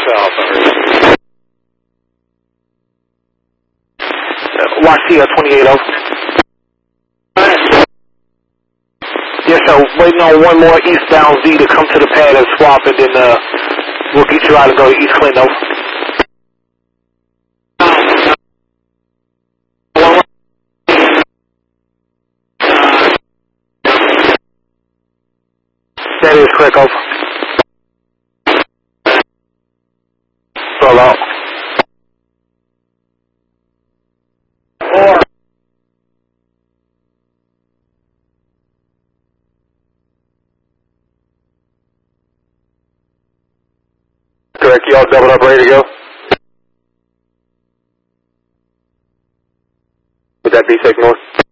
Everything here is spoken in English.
south, I heard. Watch the 28 over. Yes, sir. Waiting on one more eastbound Z to come to the pad and swap, and then we'll get you out and go to East Clinton over. That is correct, over. Roll out. Correct, y'all doubled up, ready to go? Would that be 6 North?